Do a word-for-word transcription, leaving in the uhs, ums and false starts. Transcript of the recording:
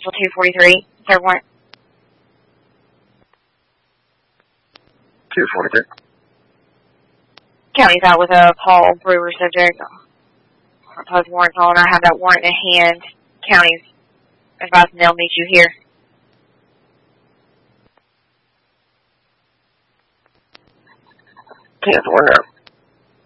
Central two forty-three. Third warrant. two forty-three. County's out with a Paul Brewer subject. Proposed warrant's on. I have that warrant in hand. County's advising they'll meet you here. tenth, we're up.